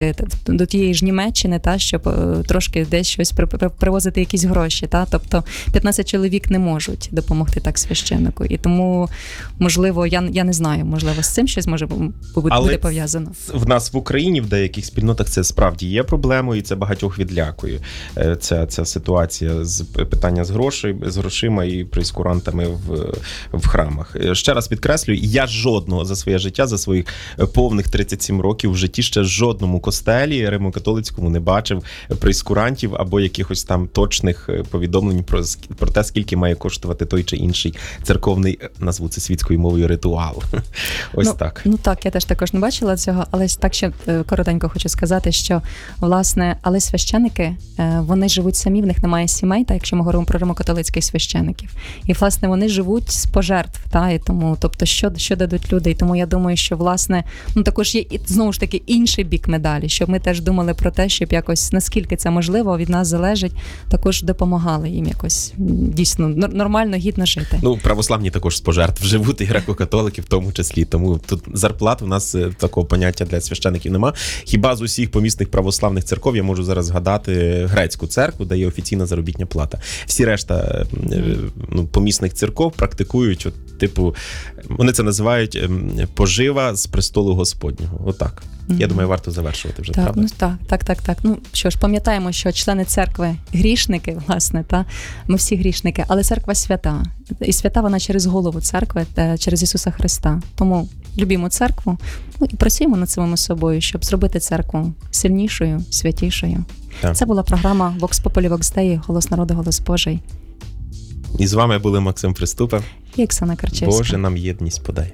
до тієї ж Німеччини, щоб трошки десь щось привозити якісь гроші. Тобто 15 чоловік не можуть допомогти так священнику. І тому, можливо, я не знаю, можливо, з цим щось може бути пов'язано. В нас в Україні в деяких спільнотах це справді є проблемою, і це багатьох відлякує. Ця ситуація з питання з грошима і прейскурантами в храмах. Ще раз підкреслюю, я жодного за своє життя, за своїх повних 37 років в житті ще жодному костелі римо-католицькому не бачив прейскурантів або якихось там точних повідомлень про те, скільки має коштувати той чи інший церковний, назву це світською мовою, ритуал. Ось так. Так, я також не бачила цього, але так ще коротенько хочу сказати, що, власне, але священики, вони живуть самі, в них немає сімей, якщо ми говоримо про римо-католицьких священиків. І, власне, вони живуть з пожертв, і тому, тобто, що дадуть люди. І тому я думаю, що, власне, також є, знову ж таки, інший бік медалі, щоб ми теж думали про те, щоб якось, наскільки це можливо, від нас залежить, також допомагали їм якось дійсно нормально, гідно жити. Православні також з пожертв живуть, і греко-католики в тому числі. Тому тут зарплат у нас такого поняття для священиків нема. Хіба з усіх помісних православних церков я можу зараз згадати грецьку церкву, де є офіційна заробітня плата. Всі решта помісних церков практикують, вони це називають пожива з престолу Господнього. Отак. Я думаю, варто завершувати вже, правда? Так. Що ж, пам'ятаємо, що члени церкви грішники, власне, ми всі грішники, але церква свята. І свята вона через голову церкви, через Ісуса Христа. Тому любімо церкву і працюємо над самими собою, щоб зробити церкву сильнішою, святішою. Так. Це була програма Vox Populi Vox Dei, Голос народу, Голос Божий. І з вами були Максим Приступа і Оксана Карчевська. Боже, нам єдність подай.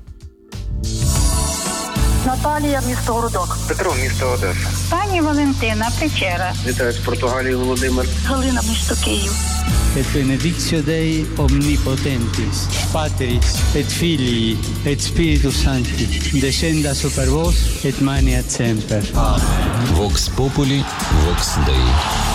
Наталія, місто Городок. Петро, місто Одеса. Пані Валентина, Печера. Вітаю з Португалії, Володимир. Галина, місто Київ. Et benedictio Dei omnipotentis, Patris, et Filii, et Spiritus Sancti, descenda super vos, et maniat semper. Vox Populi, Vox Dei.